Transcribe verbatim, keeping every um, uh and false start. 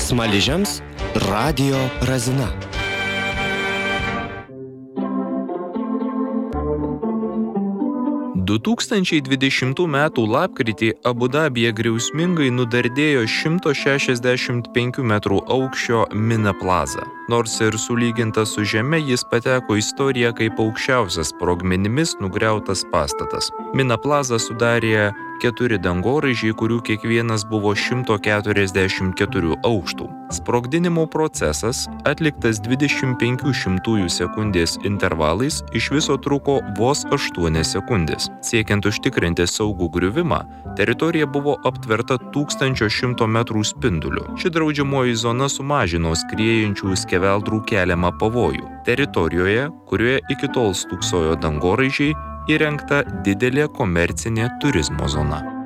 Smaližiams radijo razina. du tūkstančiai dvidešimtų metų lapkritį Abu Dabyje griausmingai nudardėjo šimto šešiasdešimt penkių metrų aukščio Mina Plaza. Nors ir sulygintas su žeme, jis pateko į istoriją kaip aukščiausias sprogmenimis nugriautas pastatas. Mina Plaza sudarė keturi dangoraižiai, kurių kiekvienas buvo šimto keturiasdešimt keturių aukštų. Sprogdinimo procesas, atliktas dvidešimt penkių šimtųjų sekundės intervalais, iš viso truko vos aštuonias sekundės. Siekiant užtikrinti saugų griuvimą, teritorija buvo aptverta tūkstančio šimto metrų spinduliu. Ši draudžiamoji zona sumažino skriejančių skeveldrų keliamą pavojų. Teritorijoje, kurioje iki tol stūksojo dangoraižiai, įrengta didelė komercinė turizmo zona.